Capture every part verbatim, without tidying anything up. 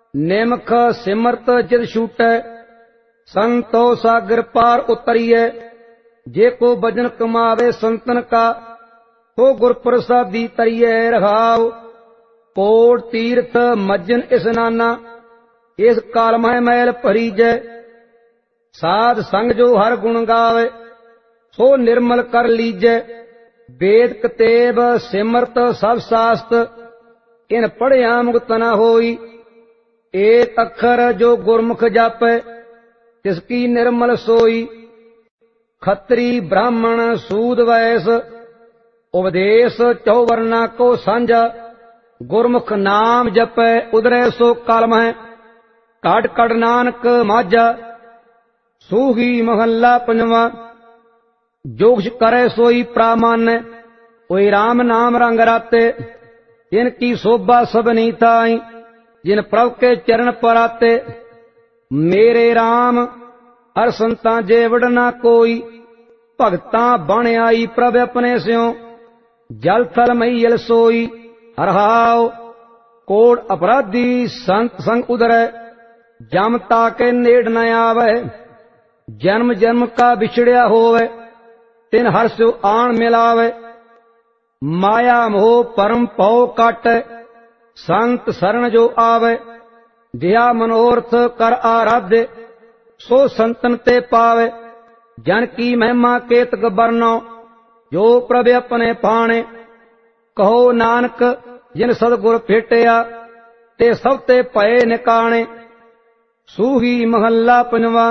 निमख सिमरत जित छूटै, संतो सागर पार उतरिए। जे को भजन कमावे संतन का, हो गुर प्रसादी तरिए रहाओ। कोट तीर्थ मज्जन स्नाना, इस काल मह मैल भरीजै। साध संग जो हर गुण गावे, सो निर्मल कर लीजै। वेद कतेब सिमरत सब शास्त्र, इन पढ़िया मुक्त न होई। एक अखर जो गुरमुख जापै, तिसकी निर्मल सोई। खत्री ब्राह्मण सूद वैस, उपदेश चौवर्णा को सांझा। गुरमुख नाम जपै उदरै सो काल मह, काट काट नानक माझा। सूही महला पंजवा, जोगश करे सोई प्रामान्य। ओई राम नाम रंग राते, इनकी शोभा सबनी ताई। जिन प्रभु के चरण पर आते, मेरे राम हर संतां जे वडना कोई। भगतां बण आई प्रभ अपने स्यों, जल थल महीयल सोई। हरहाओ कोड़ अपराधी संत संग उधरै, जम ताके नेड़ न आवे। जन्म जन्म का बिछड़िया होवे, तिन हर स्यो आन मिलावे। माया मोह परम पौ काटै, संत शरण जो आवे। दिया मनोरथ कर आराध्य, सो संतन ते पावे। जन की महिमा केतक बरनो, जो प्रभ अपने पाणे। कहो नानक जिन सतगुर भेटिया, ते सब ते पए निकाणे। सूही महला पंजवा,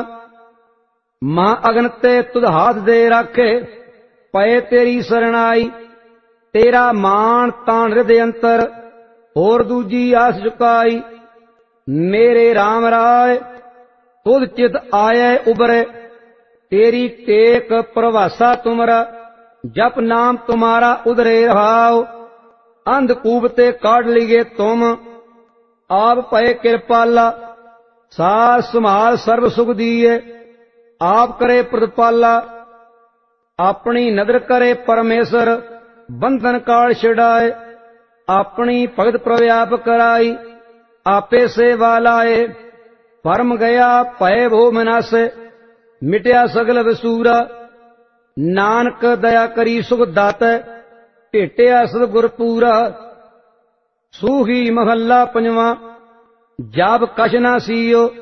मां अगन ते तुध हाथ दे राखे। पए तेरी सरणाई, तेरा मान तान हृदय अंतर। होर दूजी आस चुकाई, मेरे राम राय तुध चित आये उबरे। तेरी टेक प्रवासा तुमरा, जप नाम तुम्हारा उधरे रहाओ। अंधकूप ते काढ़ लिगे तुम, आप पए कृपाला। सास संभाल सर्व सुख दिए, आप करे प्रतिपाला। अपनी नदर करे परमेश्वर, बंधन काल छिड़ाए। अपनी भगत प्रव्याप कराई, आपे सेवा लाए। परम गया भय भो मनासे, मिटया सगल विसूरा। नानक दया करी सुख दातै, भेटिया सतगुर पूरा। सूही महला पंजवा, जाप कछ न सीयो,